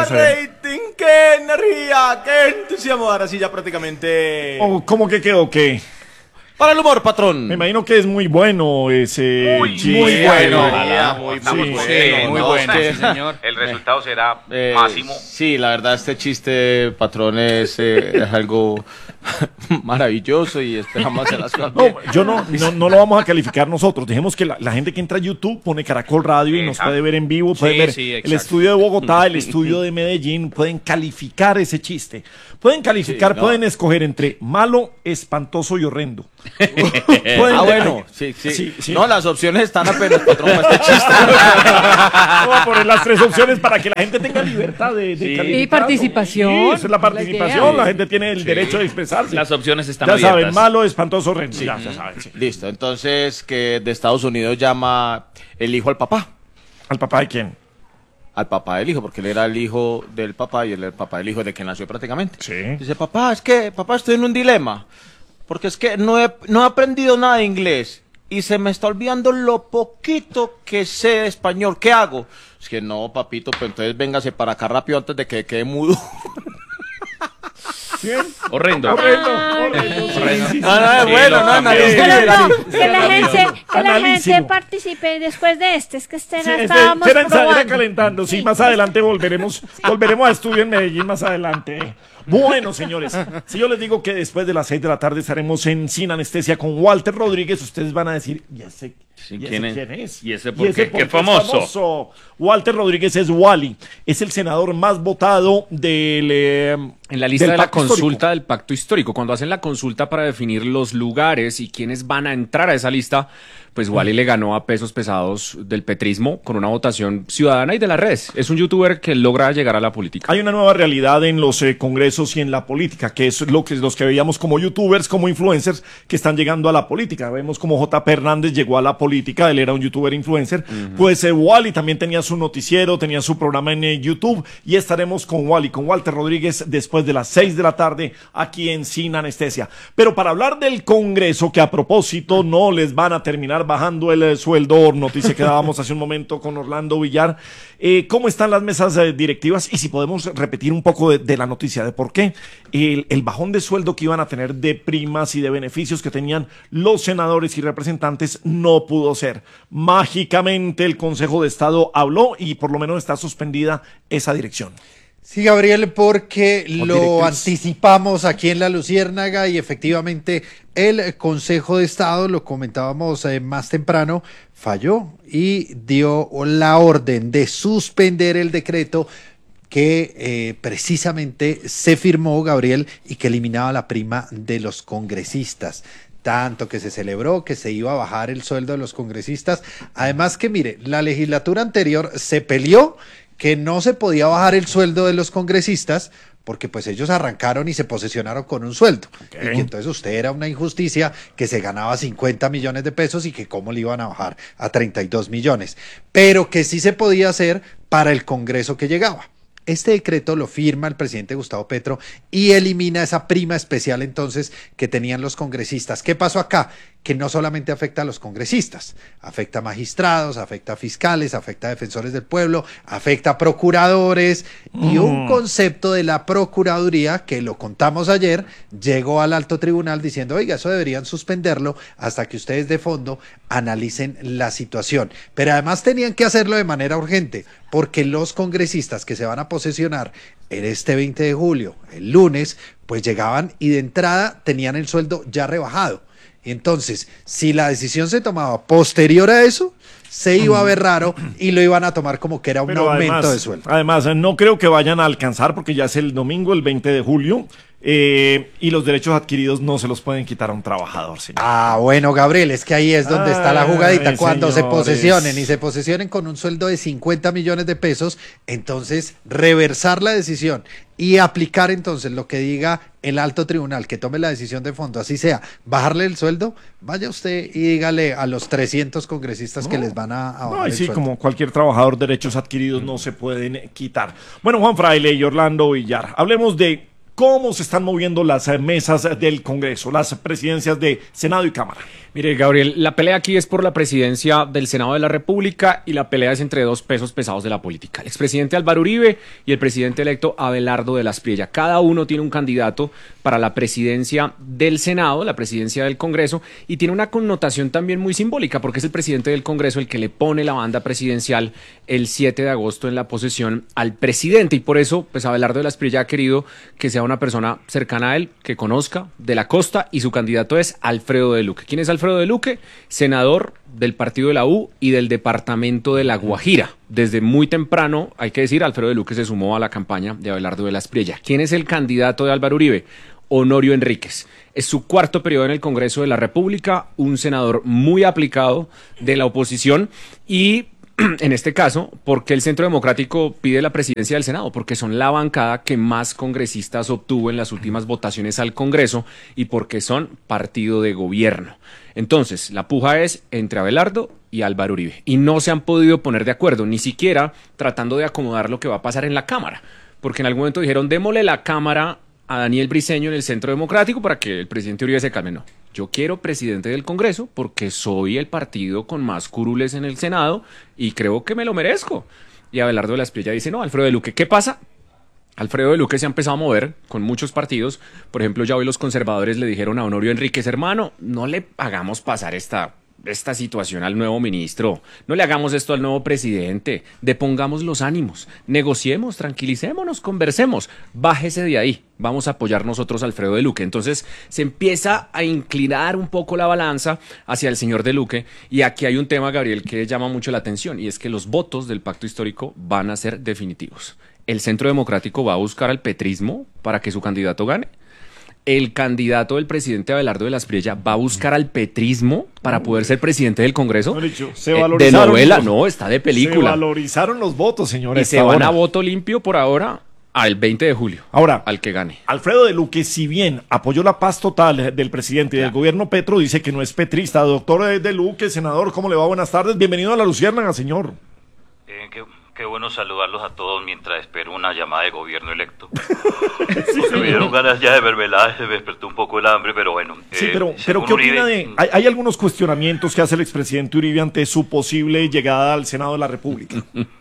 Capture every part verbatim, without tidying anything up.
vamos a ver. rating, qué energía, qué entusiasmo. Ahora sí ya prácticamente... Oh, ¿cómo que quedó qué? Para el humor, patrón. Me imagino que es muy bueno ese Muy, chiste. muy bueno. María, Muy estamos bueno, bien, muy ¿no? bueno. Sí, señor. El resultado será Eh, máximo. Sí, la verdad este chiste, patrón, es, eh, es algo maravilloso y esperamos hacer las cosas bien. No, yo no, no, no lo vamos a calificar nosotros. Dejemos que la, la gente que entra a YouTube pone Caracol Radio y nos Exacto. puede ver en vivo, puede Sí, ver sí, el exacto. estudio de Bogotá, el estudio de Medellín, pueden calificar ese chiste. Pueden calificar, Sí, no. pueden escoger entre malo, espantoso y horrendo. Pueden- Ah, bueno, sí, sí, Sí, sí. No, las opciones están apenas, patrón, para este chiste. Vamos a poner las tres opciones para que la gente tenga libertad de, de Sí. calificar. Y participación. Sí, esa es la La participación. idea. La gente tiene el derecho de expresarse. Las opciones están ya abiertas. saben, malo, espantoso, horrendo. Ya, ya saben, sí. Listo, entonces que de Estados Unidos llama el hijo al papá. ¿Al papá de quién? Al papá del hijo, porque él era el hijo del papá y él era el papá del hijo de quien nació prácticamente. Sí. Dice, papá, es que, papá, estoy en un dilema, porque es que no he, no he aprendido nada de inglés y se me está olvidando lo poquito que sé de español. ¿Qué hago? Es que no, papito, pues entonces véngase para acá rápido antes de que quede mudo. ¿Bien? Horrendo. Horrendo, Ay. horrendo. Sí, sí, No, no, es Sí, bueno, lo no, cambié. analícese, Pero no, analícese. que la gente, que la Analísimo. gente participe después de este, es que este Sí, no este, estábamos era, ensa- era probando. calentando, sí, más adelante volveremos, volveremos a estudio en Medellín más adelante. Bueno, señores, si yo les digo que después de las seis de la tarde estaremos en Sin Anestesia con Walter Rodríguez, ustedes van a decir, ¿y ese, Sí, ¿y ese ¿quién es? quién es? ¿Y ese por qué? ¿Qué es famoso? Walter Rodríguez es Wally, es el senador más votado del... eh, En la lista del de la pacto consulta histórico. del pacto histórico, cuando hacen la consulta para definir los lugares y quiénes van a entrar a esa lista, pues Wally le ganó a pesos pesados del petrismo con una votación ciudadana y de las redes. Es un youtuber que logra llegar a la política. Hay una nueva realidad en los eh, congresos y en la política, que es lo que los que veíamos como youtubers, como influencers, que están llegando a la política. Vemos como J P Hernández llegó a la política, él era un youtuber influencer. Pues eh, Wally también tenía su noticiero, tenía su programa en eh, YouTube, y estaremos con Wally, con Walter Rodríguez, después de las seis de la tarde, aquí en Sin Anestesia. Pero para hablar del Congreso, que a propósito no les van a terminar bajando el eh, sueldo, noticia que dábamos hace un momento con Orlando Villar, eh, ¿cómo están las mesas eh, directivas? Y si podemos repetir un poco de, de la noticia, de por qué el, el bajón de sueldo que iban a tener de primas y de beneficios que tenían los senadores y representantes no pudo ser. Mágicamente el Consejo de Estado habló y por lo menos está suspendida esa dirección. Sí, Gabriel, porque O lo directriz. anticipamos aquí en La Luciérnaga y efectivamente el Consejo de Estado, lo comentábamos eh, más temprano, falló y dio la orden de suspender el decreto que eh, precisamente se firmó, Gabriel, y que eliminaba la prima de los congresistas. Tanto que se celebró que se iba a bajar el sueldo de los congresistas. Además que, mire, la legislatura anterior se peleó que no se podía bajar el sueldo de los congresistas porque pues ellos arrancaron y se posesionaron con un sueldo. Okay. Y que entonces usted era una injusticia que se ganaba cincuenta millones de pesos y que cómo le iban a bajar a treinta y dos millones. Pero que sí se podía hacer para el Congreso que llegaba. Este decreto lo firma el presidente Gustavo Petro y elimina esa prima especial entonces que tenían los congresistas. ¿Qué pasó acá? Que no solamente afecta a los congresistas, afecta a magistrados, afecta a fiscales, afecta a defensores del pueblo, afecta a procuradores y un concepto de la procuraduría que lo contamos ayer, llegó al alto tribunal diciendo, oiga, eso deberían suspenderlo hasta que ustedes de fondo analicen la situación. Pero además tenían que hacerlo de manera urgente porque los congresistas que se van a posesionar en este veinte de julio, el lunes, pues llegaban y de entrada tenían el sueldo ya rebajado. Entonces, si la decisión se tomaba posterior a eso, se iba a ver raro y lo iban a tomar como que era un Pero aumento además, de sueldo. Además, eh, no creo que vayan a alcanzar porque ya es el domingo, el veinte de julio, eh, y los derechos adquiridos no se los pueden quitar a un trabajador, señor. Ah, bueno, Gabriel, es que ahí es donde está la jugadita. Ay, Cuando señores. se posesionen y se posesionen con un sueldo de cincuenta millones de pesos, entonces reversar la decisión y aplicar entonces lo que diga el alto tribunal, que tome la decisión de fondo, así sea, bajarle el sueldo, vaya usted y dígale a los trescientos congresistas que les van a, a bajar No, y el sí, sueldo. como cualquier trabajador, derechos adquiridos no se pueden quitar. Bueno, Juan Fraile y Orlando Villar, hablemos de cómo se están moviendo las eh, mesas del Congreso, las presidencias de Senado y Cámara. Mire, Gabriel, la pelea aquí es por la presidencia del Senado de la República y la pelea es entre dos pesos pesados de la política. El expresidente Álvaro Uribe y el presidente electo Abelardo de la Espriella. Cada uno tiene un candidato para la presidencia del Senado, la presidencia del Congreso, y tiene una connotación también muy simbólica porque es el presidente del Congreso el que le pone la banda presidencial el siete de agosto en la posesión al presidente. Y por eso, pues Abelardo de la Espriella ha querido que sea una persona cercana a él, que conozca de la costa, y su candidato es Alfredo de Luque. ¿Quién es Alfredo de Luque? Senador del partido de la U y del departamento de La Guajira. Desde muy temprano, hay que decir, Alfredo de Luque se sumó a la campaña de Abelardo de la Espriella. ¿Quién es el candidato de Álvaro Uribe? Honorio Enríquez. Es su cuarto periodo en el Congreso de la República, un senador muy aplicado de la oposición y en este caso, porque el Centro Democrático pide la presidencia del Senado, porque son la bancada que más congresistas obtuvo en las últimas votaciones al Congreso y porque son partido de gobierno. Entonces, la puja es entre Abelardo y Álvaro Uribe y no se han podido poner de acuerdo, ni siquiera tratando de acomodar lo que va a pasar en la Cámara, porque en algún momento dijeron, démosle la Cámara a Daniel Briceño en el Centro Democrático para que el presidente Uribe se calme. No, yo quiero presidente del Congreso porque soy el partido con más curules en el Senado y creo que me lo merezco. Y Abelardo de la Espriella dice, no, Alfredo de Luque, ¿qué pasa? Alfredo de Luque se ha empezado a mover con muchos partidos. Por ejemplo, ya hoy los conservadores le dijeron a Honorio Enríquez, hermano, no le hagamos pasar esta... esta situación al nuevo ministro, no le hagamos esto al nuevo presidente, depongamos los ánimos, negociemos, tranquilicémonos, conversemos, bájese de ahí, vamos a apoyar nosotros a Alfredo de Luque. Entonces se empieza a inclinar un poco la balanza hacia el señor de Luque y aquí hay un tema, Gabriel, que llama mucho la atención y es que los votos del pacto histórico van a ser definitivos. El Centro Democrático va a buscar al petrismo para que su candidato gane. El candidato del presidente Abelardo de la Espriella va a buscar al petrismo para poder ser presidente del Congreso. No, dicho, se eh, valorizaron de novela, los, no, está de película. Se valorizaron los votos, señores. Y se van a voto limpio por ahora al veinte de julio. Ahora, al que gane. Alfredo de Luque, si bien apoyó la paz total del presidente y del gobierno Petro, dice que no es petrista. Doctor de Luque, senador, ¿cómo le va? Buenas tardes. Bienvenido a La Luciérnaga, señor. Eh, qué, qué bueno saludarlos a todos mientras espero una llamada de gobierno electo. Sí, me dieron ganas ya de mermelada, se me despertó un poco el hambre, pero bueno. Sí, eh, pero, pero ¿qué opina de...? Hay, hay algunos cuestionamientos que hace el expresidente Uribe ante su posible llegada al Senado de la República.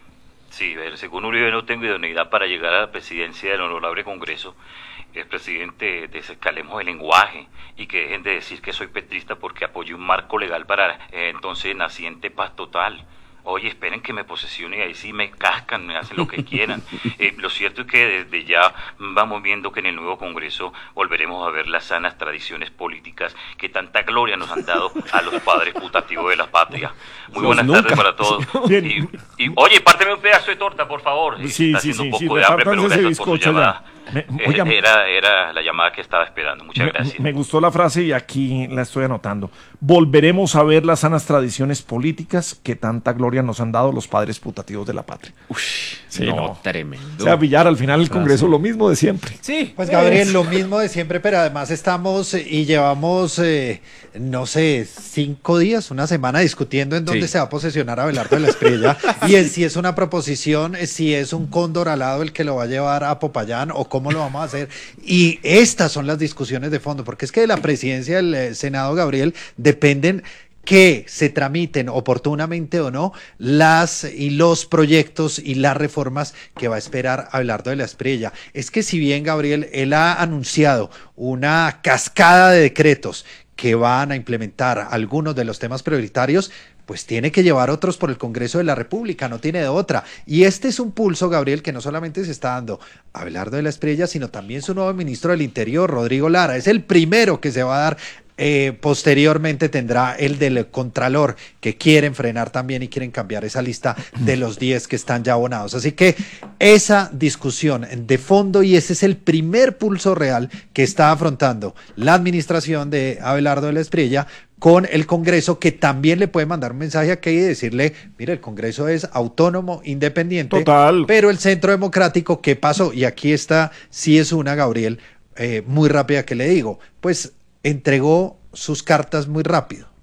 Sí, ver, según Uribe no tengo idoneidad para llegar a la presidencia del honorable Congreso. El presidente, desescalemos el lenguaje y que dejen de decir que soy petrista porque apoyo un marco legal para eh, entonces naciente paz total. Oye, esperen que me posesione y ahí sí me cascan, me hacen lo que quieran. Eh, lo cierto es que desde ya vamos viendo que en el nuevo Congreso volveremos a ver las sanas tradiciones políticas que tanta gloria nos han dado a los padres putativos de la patria. Muy buenas nunca. tardes para todos. Bien. Y, y, oye, párteme un pedazo de torta, por favor. Sí, Está sí, haciendo sí, un poco sí, de hambre, pero repártanse ese gracias por su bizcocho llamada. ya. Me- Eh, oiga, era, era la llamada que estaba esperando. Muchas Me, gracias. me gustó la frase y aquí la estoy anotando. Volveremos a ver las sanas tradiciones políticas que tanta gloria nos han dado los padres putativos de la patria. Sí, no, no. tremendo. O sea, Villar, al final el Congreso lo mismo de siempre. Sí. Pues Gabriel, lo mismo de siempre, pero además estamos eh, y llevamos, eh, no sé, cinco días, una semana discutiendo en dónde Sí. se va a posesionar Abelardo de la Espriella y en si es una proposición, eh, si es un cóndor alado el que lo va a llevar a Popayán o cómo lo vamos a hacer. Y estas son las discusiones de fondo, porque es que de la presidencia del eh, Senado, Gabriel, dependen que se tramiten oportunamente o no las y los proyectos y las reformas que va a esperar Abelardo de la Espriella. Es que si bien, Gabriel, él ha anunciado una cascada de decretos que van a implementar algunos de los temas prioritarios, pues tiene que llevar otros por el Congreso de la República, no tiene de otra. Y este es un pulso, Gabriel, que no solamente se está dando a Abelardo de la Espriella, sino también su nuevo ministro del Interior, Rodrigo Lara. Es el primero que se va a dar. Eh, posteriormente tendrá el del Contralor, que quieren frenar también y quieren cambiar esa lista de los diez que están ya abonados. Así que esa discusión de fondo, y ese es el primer pulso real que está afrontando la administración de Abelardo de la Espriella con el Congreso, que también le puede mandar un mensaje aquí y decirle, mire, el Congreso es autónomo, independiente, Total. pero el Centro Democrático, ¿qué pasó? Y aquí está, sí es una, Gabriel, eh, muy rápida que le digo, pues entregó sus cartas muy rápido.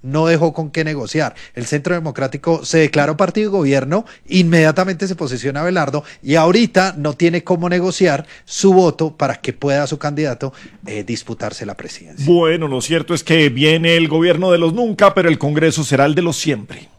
no dejó con qué negociar. El Centro Democrático se declaró partido de gobierno, inmediatamente se posiciona Abelardo y ahorita no tiene cómo negociar su voto para que pueda su candidato eh, disputarse la presidencia. Bueno, lo cierto es que viene el gobierno de los nunca, pero el Congreso será el de los siempre.